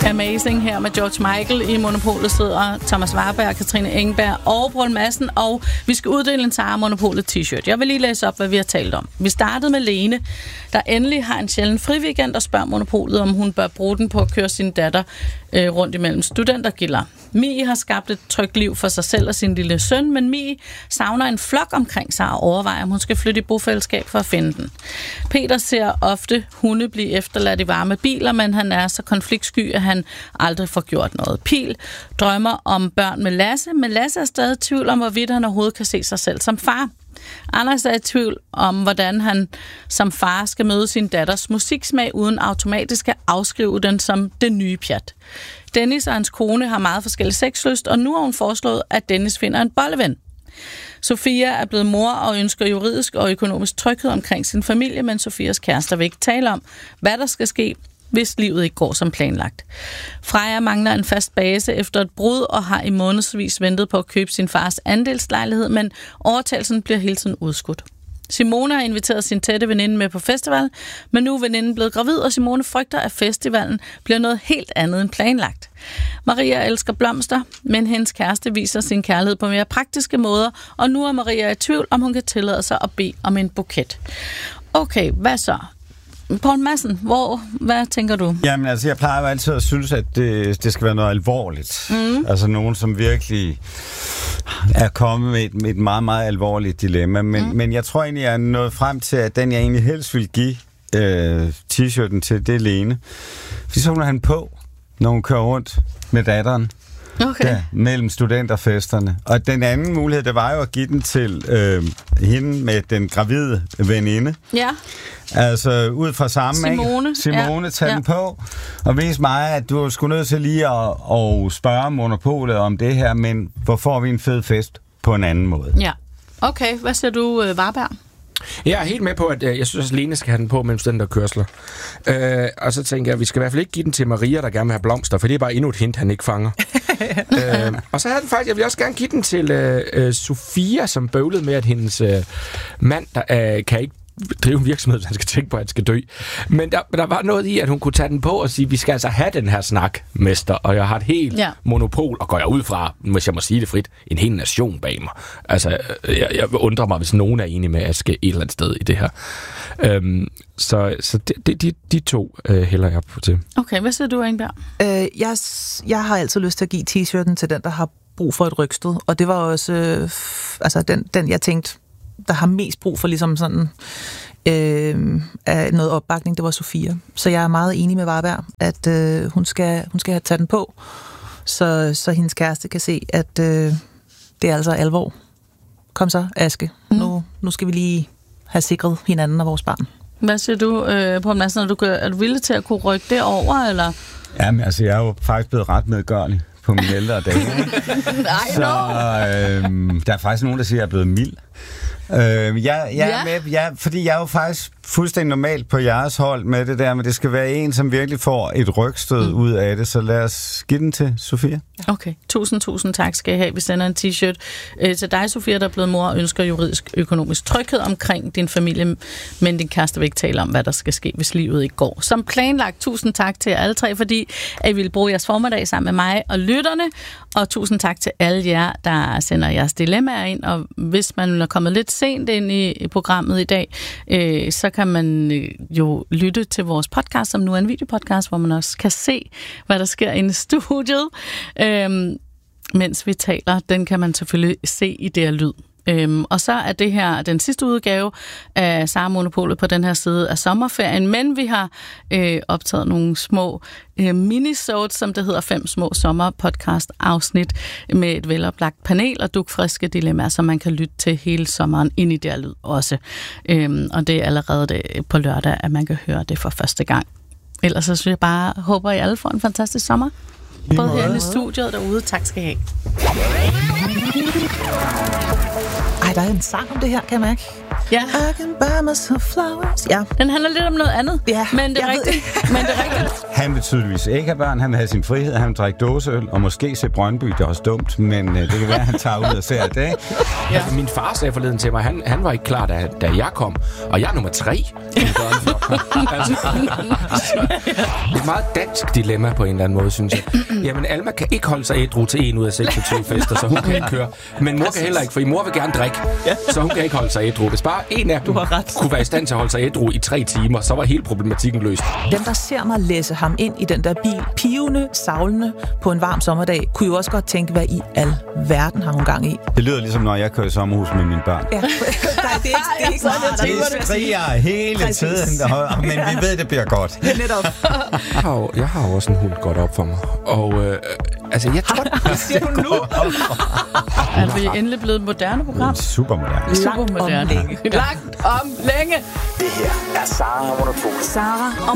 Amazing her med George Michael. I Monopolet sidder Thomas Warberg, Katrine Engberg og Poul Madsen, og vi skal uddele en Sara Monopolet t-shirt. Jeg vil lige læse op, hvad vi har talt om. Vi startede med Lene, der endelig har en sjælden friweekend og spørger Monopolet, om hun bør bruge den på at køre sin datter rundt imellem studentergilder. Mie har skabt et trygt liv for sig selv og sin lille søn, men Mie savner en flok omkring sig og overvejer, om hun skal flytte i bofællesskab for at finde den. Peter ser ofte hunde blive efterladt i varme biler, men han er så konfliktsky, at han aldrig får gjort noget. Pil drømmer om børn med Lasse, men Lasse er stadig i tvivl om, hvorvidt han overhovedet kan se sig selv som far. Anders er i tvivl om, hvordan han som far skal møde sin datters musiksmag, uden automatisk at afskrive den som det nye pjat. Dennis og hans kone har meget forskellig sexlyst, og nu har hun foreslået, at Dennis finder en bolleven. Sofia er blevet mor og ønsker juridisk og økonomisk tryghed omkring sin familie, men Sofias kærester vil ikke tale om, hvad der skal ske, hvis livet ikke går som planlagt. Freja mangler en fast base efter et brud og har i månedsvis ventet på at købe sin fars andelslejlighed, men overtagelsen bliver hele tiden udskudt. Simone har inviteret sin tætte veninde med på festival, men nu er veninden blevet gravid, og Simone frygter, at festivalen bliver noget helt andet end planlagt. Maria elsker blomster, men hendes kæreste viser sin kærlighed på mere praktiske måder, og nu er Maria i tvivl, om hun kan tillade sig at bede om en buket. Okay, hvad så? Poul Madsen, hvad tænker du? Jamen altså, jeg plejer jo altid at synes, at det skal være noget alvorligt. Altså nogen, som virkelig er kommet med et meget, meget alvorligt dilemma. Men jeg tror egentlig, jeg er nået frem til, at den jeg egentlig helst vil give t-shirten til, det er Lene. Fordi så han på, når hun kører rundt med datteren. Okay. Der, mellem studenterfesterne. Og den anden mulighed, det var jo at give den til hende med den gravide veninde. Ja. Altså ud fra samme, Simone, tag den på, og vis mig, at du skulle nødt til lige at spørge Monopolet om det her, men hvor får vi en fed fest på en anden måde? Ja. Okay, hvad siger du, Warberg? Jeg er helt med på, at jeg synes, at Lene skal have den på mellem studenterkørsler. Og så tænker jeg, at vi skal i hvert fald ikke give den til Maria, der gerne vil have blomster, for det er bare endnu et hint, han ikke fanger. Og så havde den faktisk, jeg vil også gerne give den til Sofia, som bøvlede med, at hendes mand, der kan ikke drive en virksomhed, han skal tænke på, at han skal dø. Men der var noget i, at hun kunne tage den på og sige, vi skal altså have den her snak, mester, og jeg har et helt monopol, og går jeg ud fra, hvis jeg må sige det frit, en hel nation bag mig. Altså, jeg undrer mig, hvis nogen er enig med, at jeg skal et eller andet sted i det her. Så de to hælder jeg på til. Okay, hvad siger du, Engberg? Jeg har altid lyst til at give t-shirten til den, der har brug for et rygstød, og det var også den jeg tænkte, der har mest brug for ligesom sådan noget opbakning, det var Sofia. Så jeg er meget enig med Warberg, at hun skal have taget den på, så hendes kæreste kan se, at det er altså alvor. Kom så, Aske. Nu skal vi lige have sikret hinanden og vores barn. Hvad siger du, Poul Madsen? Er du villig til at kunne rykke det over, eller? Jamen, altså, jeg er jo faktisk blevet ret medgørlig på mine ældre dage. Så der er faktisk nogen, der siger, at jeg er blevet mild. Jeg er med, fordi jeg er jo faktisk fuldstændig normalt på jeres hold med det der, men det skal være en, som virkelig får et rygstød ud af det, så lad os give den til Sofia. Okay, tusind tak skal I have. Vi sender en t-shirt til dig, Sofia, der er blevet mor og ønsker juridisk økonomisk tryghed omkring din familie, men din kæreste vil ikke tale om, hvad der skal ske, hvis livet ikke går. Som planlagt, tusind tak til jer alle tre, fordi I ville bruge jeres formiddag sammen med mig og lytterne, og tusind tak til alle jer, der sender jeres dilemmaer ind, og hvis man er kommet lidt sent ind i programmet i dag, så kan man jo lytte til vores podcast, som nu er en videopodcast, hvor man også kan se, hvad der sker inde i studiet, mens vi taler. Den kan man selvfølgelig se i det her lyd. Og så er det her den sidste udgave af Sara Monopolet på den her side af sommerferien, men vi har optaget nogle små minisodes, som det hedder 5 små sommerpodcast-afsnit med et veloplagt panel og dugfriske dilemmaer, som man kan lytte til hele sommeren ind i det her lyd også. Og det er allerede på lørdag, at man kan høre det for første gang. Ellers så synes jeg bare, håber I alle får en fantastisk sommer. Både herinde i studiet og derude. Tak skal I have. Ej, der er en sang om det her, kan jeg mærke. Ja. I can buy myself flowers. Ja. Den handler lidt om noget andet. Ja. Men det er rigtigt. Han vil tydeligvis ikke have børn. Han vil have sin frihed. Han vil drikke dåseøl og måske se Brøndby. Det er også dumt, men det kan være, at han tager ud og ser det. Ikke? Ja. Altså, min far sagde forleden til mig, han var ikke klar, da jeg kom. Og jeg er nummer 3 i børneflokken. Altså, et meget dansk dilemma på en eller anden måde, synes jeg. Jamen, Alma kan ikke holde sig ædru til 1 ud af 26 fester, så hun kan ikke køre. Men mor kan heller ikke, for mor vil gerne drikke, så hun kan ikke holde sig ædru. Hvis bare en af dem kunne være i stand til at holde sig ædru i 3 timer, så var hele problematikken løst. Dem, der ser mig læse ham ind i den der bil, pivende, savlende på en varm sommerdag, kunne jo også godt tænke, hvad i al verden har hun gang i. Det lyder ligesom, når jeg kører i sommerhus med mine børn. Ja, nej, det er ikke smart. Det skriger hele tiden, men vi ved, det bliver godt. Netop. Jeg har også en hund godt op for mig. Og altså, jeg tror... Hvad siger du nu? Er vi endelig blevet et moderne program? Supermoderne. Supermoderne. Langt om længe. Det her er Sara og Monopolet. Sara og